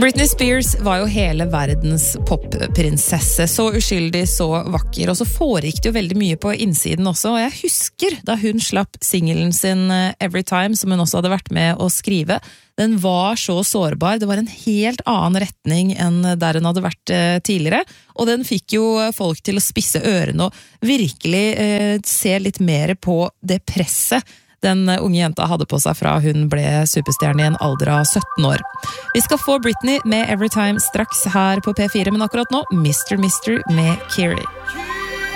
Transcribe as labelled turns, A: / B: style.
A: Britney Spears var jo hele verdens popprinsesse, så uskyldig, så vakker, og så foregikk det jo veldig mye på innsiden også, og jeg husker da hun slapp singelen sin Every Time, som hun også hadde vært med å skrive. Den var så sårbar, det var en helt annen retning enn der hun hadde vært tidligere, og den fikk jo folk til å spisse ørene og virkelig se litt mer på det presset den unge jenta hadde på seg fra hun ble superstjerne i en alder av 17 år. Vi skal få Britney med Every Time straks her på P4, men akkurat nå Mr. med Kiri.